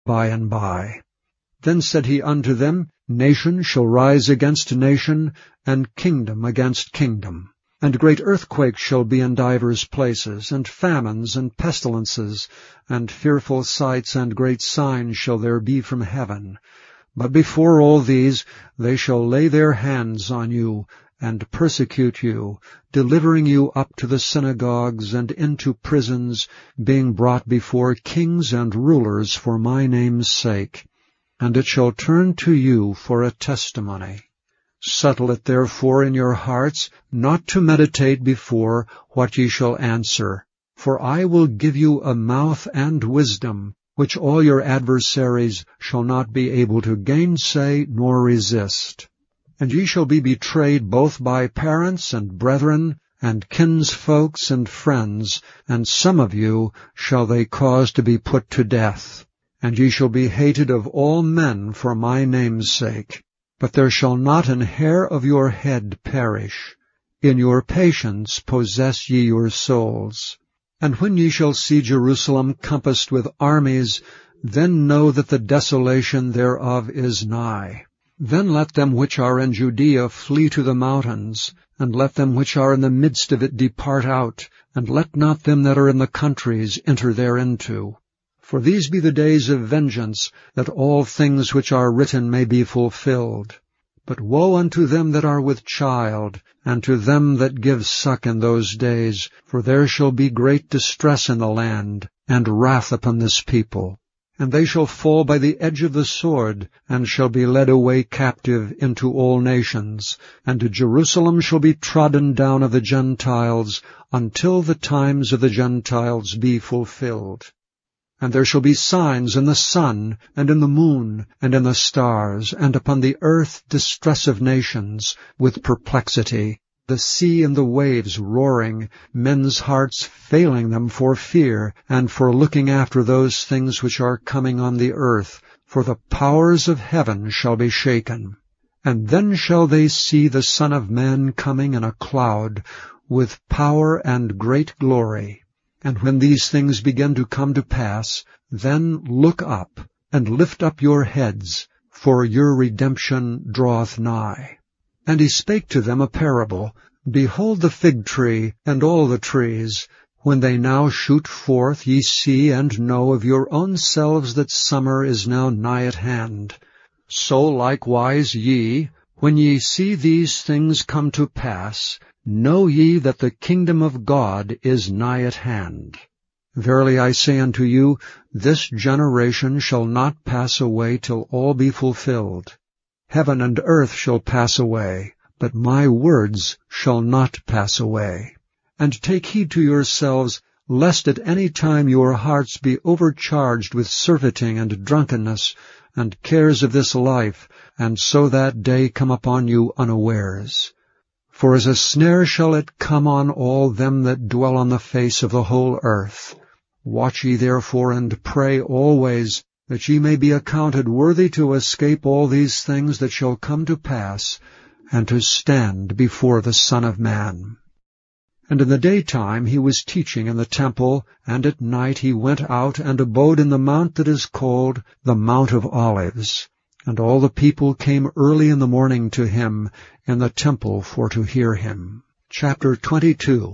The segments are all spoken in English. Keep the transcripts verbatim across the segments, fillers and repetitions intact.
by and by. Then said he unto them, Nation shall rise against nation, and kingdom against kingdom. And great earthquakes shall be in divers places, and famines and pestilences, and fearful sights and great signs shall there be from heaven. But before all these they shall lay their hands on you, and persecute you, delivering you up to the synagogues and into prisons, being brought before kings and rulers for my name's sake. And it shall turn to you for a testimony. Settle it therefore in your hearts, not to meditate before what ye shall answer. For I will give you a mouth and wisdom, which all your adversaries shall not be able to gainsay nor resist. And ye shall be betrayed both by parents and brethren, and kinsfolks and friends, and some of you shall they cause to be put to death. And ye shall be hated of all men for my name's sake. But there shall not an hair of your head perish. In your patience possess ye your souls. And when ye shall see Jerusalem compassed with armies, then know that the desolation thereof is nigh. Then let them which are in Judea flee to the mountains, and let them which are in the midst of it depart out, and let not them that are in the countries enter thereinto. For these be the days of vengeance, that all things which are written may be fulfilled. But woe unto them that are with child, and to them that give suck in those days, for there shall be great distress in the land, and wrath upon this people. And they shall fall by the edge of the sword, and shall be led away captive into all nations. And Jerusalem shall be trodden down of the Gentiles, until the times of the Gentiles be fulfilled. And there shall be signs in the sun, and in the moon, and in the stars, and upon the earth distress of nations, with perplexity, the sea and the waves roaring, men's hearts failing them for fear, and for looking after those things which are coming on the earth, for the powers of heaven shall be shaken. And then shall they see the Son of Man coming in a cloud, with power and great glory. And when these things begin to come to pass, then look up, and lift up your heads, for your redemption draweth nigh. And he spake to them a parable. Behold the fig tree, and all the trees. When they now shoot forth, ye see and know of your own selves that summer is now nigh at hand. So likewise ye, when ye see these things come to pass, know ye that the kingdom of God is nigh at hand. Verily I say unto you, this generation shall not pass away till all be fulfilled. Heaven and earth shall pass away, but my words shall not pass away. And take heed to yourselves, lest at any time your hearts be overcharged with surfeiting and drunkenness, and cares of this life, and so that day come upon you unawares. For as a snare shall it come on all them that dwell on the face of the whole earth. Watch ye therefore and pray always, that ye may be accounted worthy to escape all these things that shall come to pass, and to stand before the Son of Man. And in the daytime he was teaching in the temple, and at night he went out and abode in the mount that is called the Mount of Olives. And all the people came early in the morning to him in the temple for to hear him. Chapter twenty-two.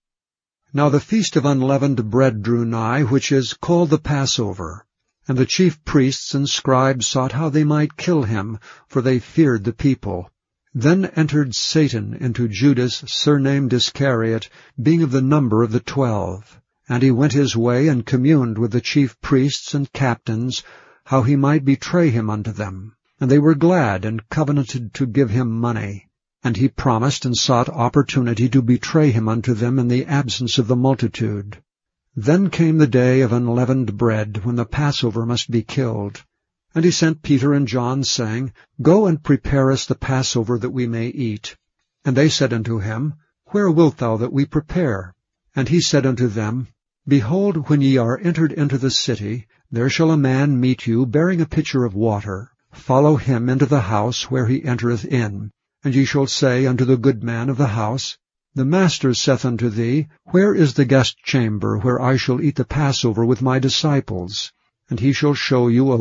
Now the feast of unleavened bread drew nigh, which is called the Passover. And the chief priests and scribes sought how they might kill him, for they feared the people. Then entered Satan into Judas, surnamed Iscariot, being of the number of the twelve. And he went his way and communed with the chief priests and captains, how he might betray him unto them. And they were glad, and covenanted to give him money. And he promised and sought opportunity to betray him unto them in the absence of the multitude. Then came the day of unleavened bread, when the Passover must be killed. And he sent Peter and John, saying, Go and prepare us the Passover, that we may eat. And they said unto him, Where wilt thou that we prepare? And he said unto them, Behold, when ye are entered into the city, there shall a man meet you, bearing a pitcher of water. Follow him into the house where he entereth in. And ye shall say unto the good man of the house, The Master saith unto thee, Where is the guest chamber, where I shall eat the Passover with my disciples? and he shall show you a